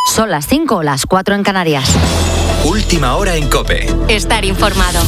Son las 5 o las 4 en Canarias. Última hora en COPE. Estar informado.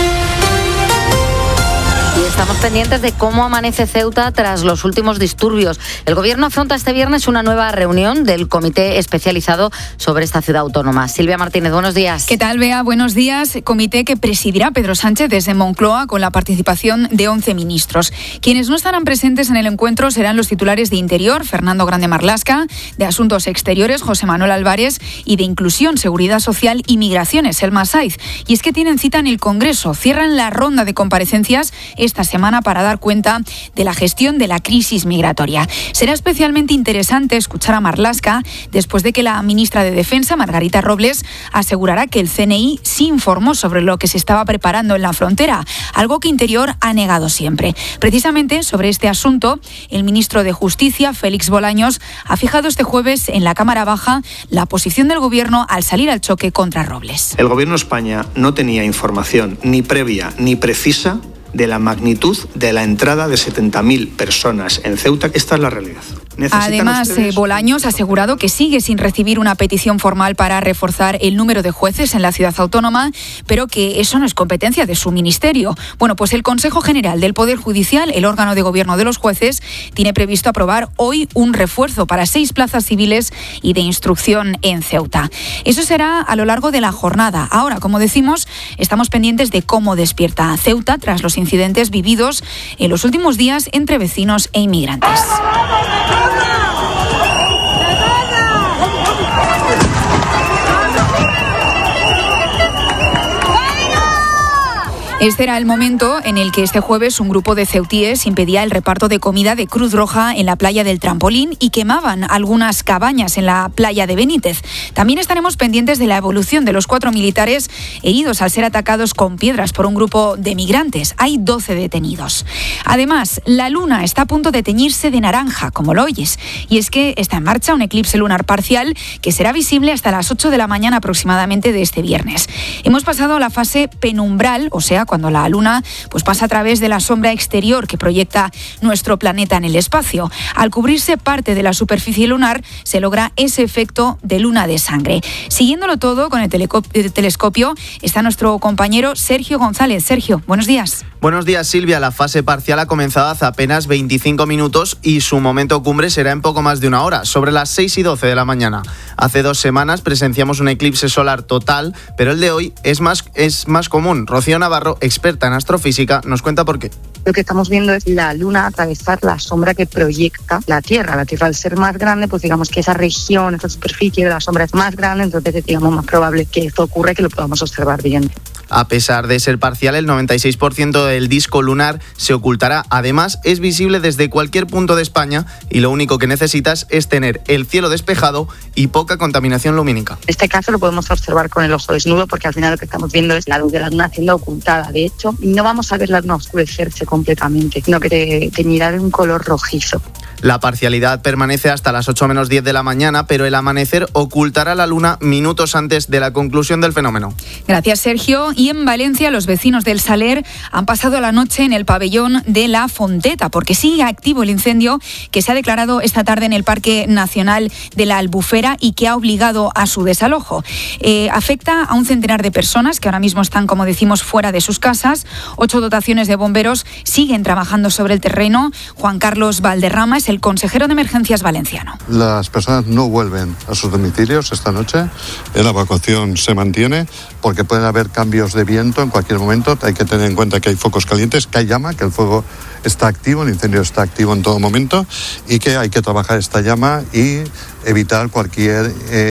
Y estamos pendientes de cómo amanece Ceuta tras los últimos disturbios. El Gobierno afronta este viernes una nueva reunión del comité especializado sobre esta ciudad autónoma. Silvia Martínez, buenos días. ¿Qué tal, Bea? Buenos días. Comité que presidirá Pedro Sánchez desde Moncloa con la participación de 11 ministros. Quienes no estarán presentes en el encuentro serán los titulares de Interior, Fernando Grande Marlaska, de Asuntos Exteriores, José Manuel Álvarez, y de Inclusión, Seguridad Social y Migraciones, Elma Saiz. Y es que tienen cita en el Congreso. Cierran la ronda de comparecencias esta semana para dar cuenta de la gestión de la crisis migratoria. Será especialmente interesante escuchar a Marlaska después de que la ministra de Defensa, Margarita Robles, asegurará que el CNI sí informó sobre lo que se estaba preparando en la frontera, algo que Interior ha negado siempre. Precisamente sobre este asunto, el ministro de Justicia, Félix Bolaños, ha fijado este jueves en la Cámara Baja la posición del Gobierno al salir al choque contra Robles. El Gobierno de España no tenía información ni previa ni precisa de la magnitud de la entrada de 70.000 personas en Ceuta. Esta es la realidad. Además, Bolaños ha asegurado que sigue sin recibir una petición formal para reforzar el número de jueces en la ciudad autónoma, pero que eso no es competencia de su ministerio. Bueno, pues el Consejo General del Poder Judicial, el órgano de gobierno de los jueces, tiene previsto aprobar hoy un refuerzo para 6 plazas civiles y de instrucción en Ceuta. Eso será a lo largo de la jornada. Ahora, como decimos, estamos pendientes de cómo despierta Ceuta tras los incidentes vividos en los últimos días entre vecinos e inmigrantes. Este era el momento en el que este jueves un grupo de ceutíes impedía el reparto de comida de Cruz Roja en la playa del Trampolín y quemaban algunas cabañas en la playa de Benítez. También estaremos pendientes de la evolución de los 4 militares heridos al ser atacados con piedras por un grupo de migrantes. Hay 12 detenidos. Además, la luna está a punto de teñirse de naranja, como lo oyes. Y es que está en marcha un eclipse lunar parcial que será visible hasta las 8 de la mañana aproximadamente de este viernes. Hemos pasado a la fase penumbral, o sea, cuando la luna pues pasa a través de la sombra exterior que proyecta nuestro planeta en el espacio. Al cubrirse parte de la superficie lunar se logra ese efecto de luna de sangre. Siguiéndolo todo con el telescopio está nuestro compañero Sergio González. Sergio, buenos días. Buenos días, Silvia. La fase parcial ha comenzado hace apenas 25 minutos y su momento cumbre será en poco más de una hora, sobre las 6:12 de la mañana. Hace 2 semanas presenciamos un eclipse solar total, pero el de hoy es más común. Rocío Navarro, experta en astrofísica, nos cuenta por qué. Lo que estamos viendo es la luna atravesar la sombra que proyecta la Tierra. La Tierra, al ser más grande, pues digamos que esa región, esa superficie de la sombra es más grande, entonces es, digamos, más probable que esto ocurra y que lo podamos observar bien. A pesar de ser parcial, el 96% del disco lunar se ocultará. Además, es visible desde cualquier punto de España y lo único que necesitas es tener el cielo despejado y poca contaminación lumínica. En este caso lo podemos observar con el ojo desnudo porque al final lo que estamos viendo es la luz de la luna siendo ocultada. De hecho, no vamos a ver la luna oscurecerse completamente, sino que teñirá de un color rojizo. La parcialidad permanece hasta las 8 menos 10 de la mañana, pero el amanecer ocultará la luna minutos antes de la conclusión del fenómeno. Gracias, Sergio. Y en Valencia, los vecinos del Saler han pasado la noche en el pabellón de La Fonteta, porque sigue activo el incendio que se ha declarado esta tarde en el Parque Nacional de la Albufera y que ha obligado a su desalojo. Afecta a un centenar de personas que ahora mismo están, como decimos, fuera de sus casas. 8 dotaciones de bomberos siguen trabajando sobre el terreno. Juan Carlos Valderrama es el consejero de Emergencias valenciano. Las personas no vuelven a sus domicilios esta noche. La evacuación se mantiene porque pueden haber cambios de viento en cualquier momento. Hay que tener en cuenta que hay focos calientes, que hay llama, que el fuego está activo, el incendio está activo en todo momento y que hay que trabajar esta llama y evitar cualquier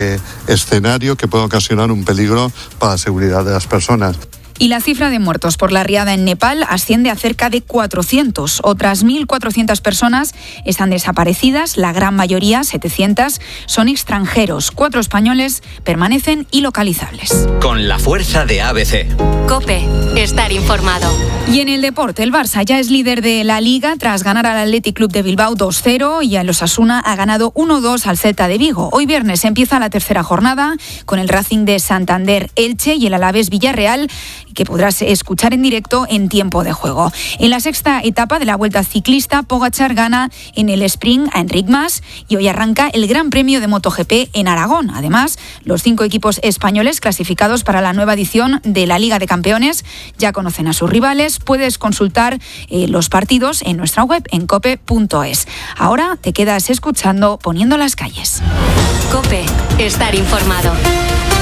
escenario que pueda ocasionar un peligro para la seguridad de las personas. Y la cifra de muertos por la riada en Nepal asciende a cerca de 400. Otras 1.400 personas están desaparecidas, la gran mayoría, 700, son extranjeros. 4 españoles permanecen ilocalizables. Con la fuerza de ABC. COPE, estar informado. Y en el deporte, el Barça ya es líder de la Liga tras ganar al Athletic Club de Bilbao 2-0 y el Osasuna ha ganado 1-2 al Celta de Vigo. Hoy viernes empieza la tercera jornada con el Racing de Santander Elche y el Alavés Villarreal. y que podrás escuchar en directo en tiempo de juego. En la sexta etapa de la Vuelta Ciclista, Pogačar gana en el sprint a Enric Mas y hoy arranca el Gran Premio de MotoGP en Aragón. Además, los 5 equipos españoles clasificados para la nueva edición de la Liga de Campeones ya conocen a sus rivales. Puedes consultar los partidos en nuestra web en cope.es. Ahora te quedas escuchando Poniendo las calles. COPE. Estar informado.